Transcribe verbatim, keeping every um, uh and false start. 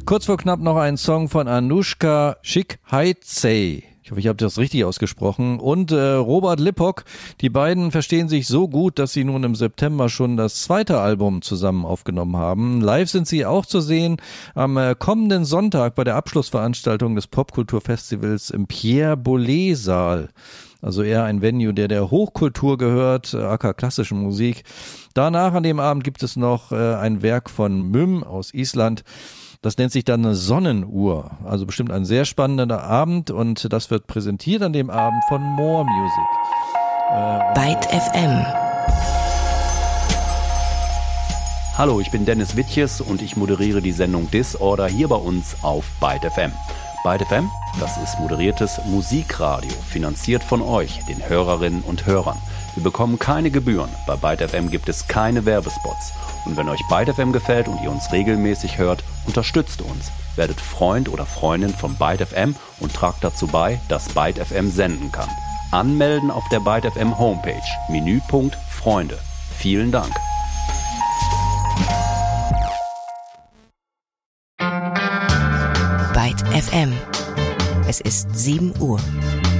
Kurz vor knapp noch ein Song von Anushka Shikhaitse. Ich hoffe, ich habe das richtig ausgesprochen. Und äh, Robert Lippock. Die beiden verstehen sich so gut, dass sie nun im September schon das zweite Album zusammen aufgenommen haben. Live sind sie auch zu sehen am äh, kommenden Sonntag bei der Abschlussveranstaltung des Popkulturfestivals im Pierre Boulez Saal. Also eher ein Venue, der der Hochkultur gehört, aka klassischen Musik. Danach an dem Abend gibt es noch äh, ein Werk von Müm aus Island. Das nennt sich dann eine Sonnenuhr. Also bestimmt ein sehr spannender Abend und das wird präsentiert an dem Abend von More Music. Äh, Byte F M. Hallo, ich bin Dennis Wittjes und ich moderiere die Sendung Disorder hier bei uns auf Byte F M. Byte F M, das ist moderiertes Musikradio, finanziert von euch, den Hörerinnen und Hörern. Wir bekommen keine Gebühren. Bei Byte F M gibt es keine Werbespots. Und wenn euch Byte F M gefällt und ihr uns regelmäßig hört, unterstützt uns. Werdet Freund oder Freundin von Byte F M und tragt dazu bei, dass Byte F M senden kann. Anmelden auf der Byte F M Homepage. Menüpunkt Freunde. Vielen Dank. Byte F M. Es ist sieben Uhr.